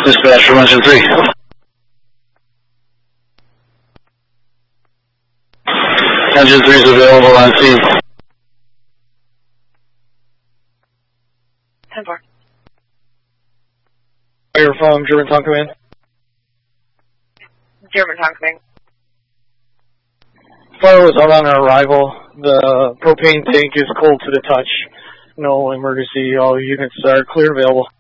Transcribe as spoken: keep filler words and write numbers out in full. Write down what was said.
Dispatch from engine three. Engine three is available on scene. ten four. Fire from Germantown Command. Germantown Command. Fire was out on our arrival. The propane tank is cold to the touch. No emergency. All units are clear available.